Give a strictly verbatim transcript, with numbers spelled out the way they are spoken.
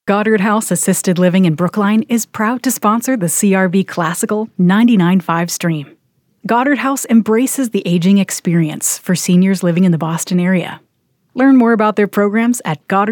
Goddard House Assisted Living in Brookline is proud to sponsor the C R V Classical ninety-nine point five stream. Goddard House embraces the aging experience for seniors living in the Boston area. Learn more about their programs at goddard